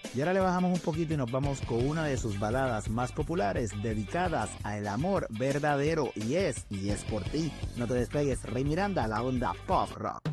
Y ahora le bajamos un poquito y nos vamos con una de sus baladas más populares dedicadas al amor verdadero y es por ti. No te despegues, Rey Miranda, la onda pop rock.